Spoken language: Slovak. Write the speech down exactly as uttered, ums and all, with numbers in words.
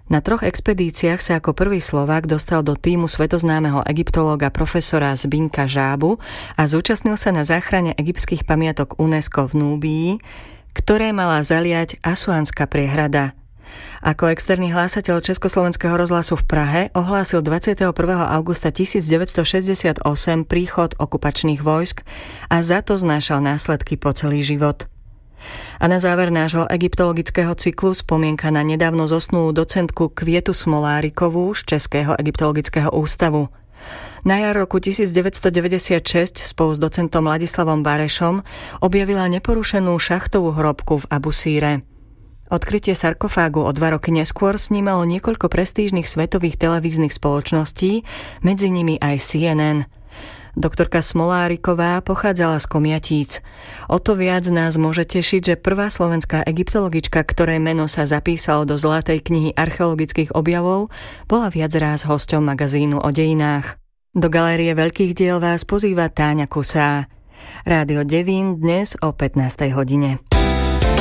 Na troch expedíciách sa ako prvý Slovák dostal do tímu svetoznámeho egyptológa profesora Zbyňka Žábu a zúčastnil sa na záchrane egyptských pamiatok UNESCO v Núbii, ktoré mala zaliať Asuánska priehrada. Ako externý hlásateľ Československého rozhlasu v Prahe ohlásil dvadsiateho prvého augusta tisícdeväťstošesťdesiatosem príchod okupačných vojsk a za to znášal následky po celý život. A na záver nášho egyptologického cyklu spomienka na nedávno zosnulú docentku Kvietu Smolárikovú z Českého egyptologického ústavu. Na jar roku tisícdeväťstodeväťdesiatšesť spolu s docentom Ladislavom Barešom objavila neporušenú šachtovú hrobku v Abusíre. Odkrytie sarkofágu o dva roky neskôr snímalo niekoľko prestížnych svetových televíznych spoločností, medzi nimi aj C N N. Doktorka Smoláriková pochádzala z Komjatíc. O to viac nás môže tešiť, že prvá slovenská egyptologička, ktorej meno sa zapísalo do Zlatej knihy archeologických objavov, bola viac ráz hosťom magazínu o dejinách. Do galérie veľkých diel vás pozýva Táňa Kusá. Rádio Devín dnes o pätnástej hodine.